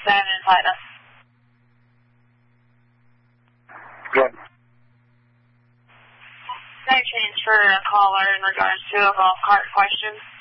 inside us. Good. Can I transfer a caller in regards to a golf cart question?